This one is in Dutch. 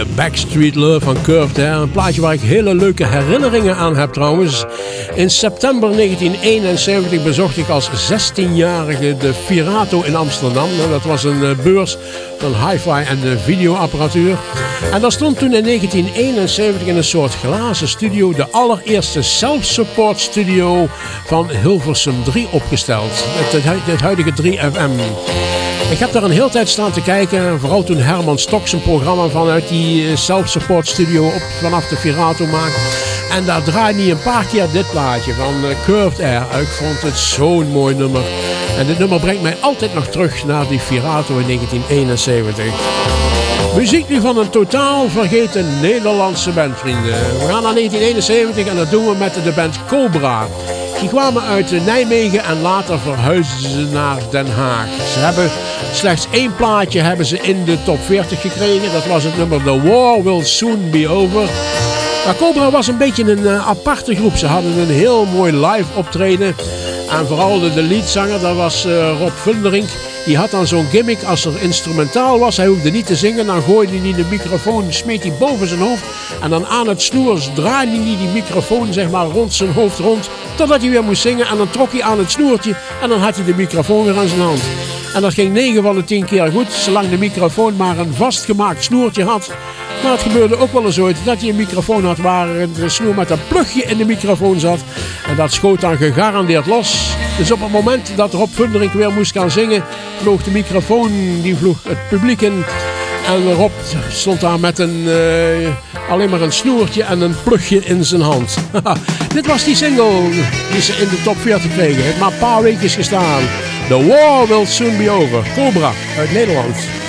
The Backstreet Love van Curved Hair. Een plaatje waar ik hele leuke herinneringen aan heb trouwens. In september 1971 bezocht ik als 16-jarige de Virato in Amsterdam. Dat was een beurs van hi-fi en videoapparatuur. En daar stond toen in 1971 in een soort glazen studio de allereerste self-support studio van Hilversum 3 opgesteld. Het huidige 3FM. Ik heb daar een hele tijd staan te kijken. Vooral toen Herman Stok zijn programma vanuit die self-support studio vanaf de Virato maakte. En daar draaide hij een paar keer dit plaatje van Curved Hair. Ik vond het zo'n mooi nummer. En dit nummer brengt mij altijd nog terug naar die Virato in 1971. Muziek nu van een totaal vergeten Nederlandse band, vrienden. We gaan naar 1971 en dat doen we met de band Cobra. Die kwamen uit Nijmegen en later verhuisden ze naar Den Haag. Ze hebben slechts 1 plaatje hebben ze in de top 40 gekregen. Dat was het nummer The War Will Soon Be Over. Maar Cobra was een beetje een aparte groep. Ze hadden een heel mooi live optreden. En vooral de leadzanger, dat was Rob Vulderink. Die had dan zo'n gimmick als er instrumentaal was. Hij hoefde niet te zingen. Dan gooide hij de microfoon, smeet hij boven zijn hoofd. En dan aan het snoer draaide hij die microfoon zeg maar rond zijn hoofd rond. Totdat hij weer moest zingen. En dan trok hij aan het snoertje. En dan had hij de microfoon weer aan zijn hand. En dat ging 9 van de 10 keer goed. Zolang de microfoon maar een vastgemaakt snoertje had. Maar het gebeurde ook wel eens ooit dat hij een microfoon had waar een snoer met een plugje in de microfoon zat. En dat schoot dan gegarandeerd los. Dus op het moment dat Rob Vulderink weer moest gaan zingen, vloog de microfoon, die vloog het publiek in. En Rob stond daar met alleen maar een snoertje en een plugje in zijn hand. Dit was die single die ze in de top 40 kregen. Het heeft maar een paar weken gestaan. The War Will Soon Be Over. Cobra uit Nederland.